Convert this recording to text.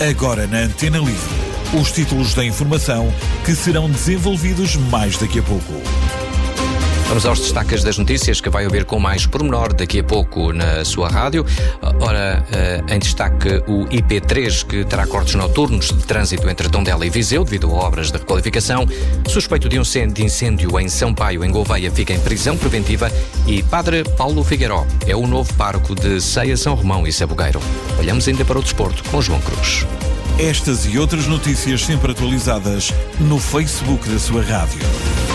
Agora na Antena Livre, os títulos da informação que serão desenvolvidos mais daqui a pouco. Vamos aos destaques das notícias que vai ouvir com mais pormenor daqui a pouco na sua rádio. Ora, em destaque o IP3, que terá cortes noturnos de trânsito entre Tondela e Viseu devido a obras de requalificação. Suspeito de incêndio em Sampaio, em Gouveia, fica em prisão preventiva. E Padre Paulo Figueiró é o novo pároco de Ceia, São Romão e Sabugueiro. Olhamos ainda para o desporto com João Cruz. Estas e outras notícias sempre atualizadas no Facebook da sua rádio.